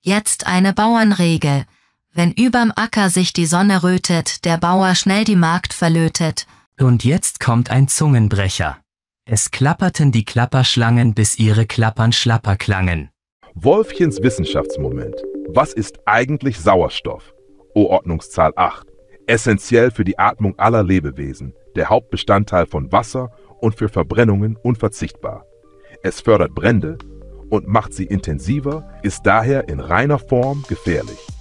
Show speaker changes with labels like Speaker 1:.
Speaker 1: Jetzt eine Bauernregel. Wenn überm Acker sich die Sonne rötet, der Bauer schnell die Magd verlötet.
Speaker 2: Und jetzt kommt ein Zungenbrecher. Es klapperten die Klapperschlangen, bis ihre Klappern schlapper klangen.
Speaker 3: Wolfchens Wissenschaftsmoment. Was ist eigentlich Sauerstoff? O-Ordnungszahl 8. Essentiell für die Atmung aller Lebewesen, der Hauptbestandteil von Wasser und für Verbrennungen unverzichtbar. Es fördert Brände und macht sie intensiver, ist daher in reiner Form gefährlich.